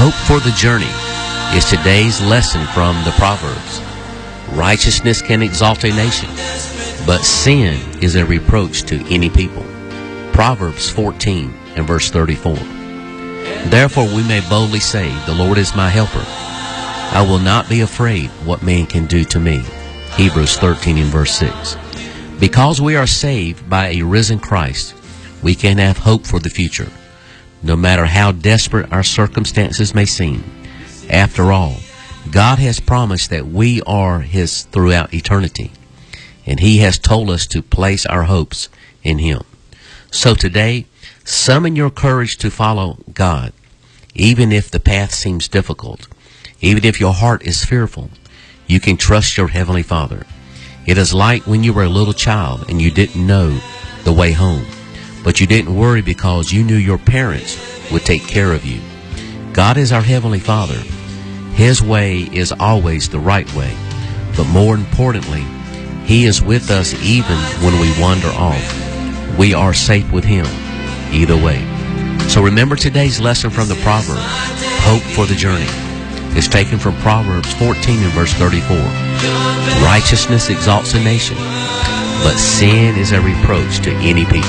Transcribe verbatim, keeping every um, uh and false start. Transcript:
Hope for the journey is today's lesson from the Proverbs. Righteousness can exalt a nation, but sin is a reproach to any people. Proverbs fourteen and verse thirty-four. Therefore we may boldly say, the Lord is my helper. I will not be afraid what man can do to me. Hebrews thirteen and verse six. Because we are saved by a risen Christ, we can have hope for the future, no matter how desperate our circumstances may seem. After all, God has promised that we are His throughout eternity, and He has told us to place our hopes in Him. So today, summon your courage to follow God, even if the path seems difficult, even if your heart is fearful. You can trust your Heavenly Father. It is like when you were a little child and you didn't know the way home, but you didn't worry because you knew your parents would take care of you. God is our Heavenly Father. His way is always the right way, but more importantly, He is with us even when we wander off. We are safe with Him either way. So remember today's lesson from the proverb, hope for the journey. It's taken from Proverbs fourteen and verse thirty-four. Righteousness exalts a nation, but sin is a reproach to any people.